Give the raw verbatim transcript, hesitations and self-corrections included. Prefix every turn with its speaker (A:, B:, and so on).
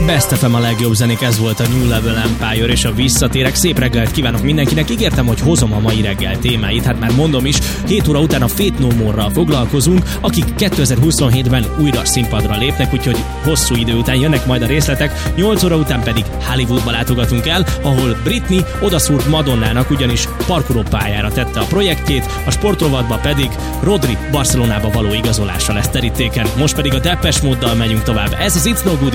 A: Best ef em a legjobb zenék, ez volt a New Level Empire, és a visszatérek. Szép reggelt kívánok mindenkinek. Ígértem, hogy hozom a mai reggel témáit, hát már mondom is, hét óra után a Faith No More-ral foglalkozunk, akik kétezer-huszonhétben újra színpadra lépnek, úgyhogy hosszú idő után jönnek majd a részletek. nyolc óra után pedig Hollywoodba látogatunk el, ahol Britney odaszúrt Madonnának, ugyanis parkolópályára tette a projektjét, a sportrovatba pedig Rodri Barcelonába való igazolása lesz terítéken. Most pedig a Depeche Mode-dal megyünk tovább. Ez az It's No Good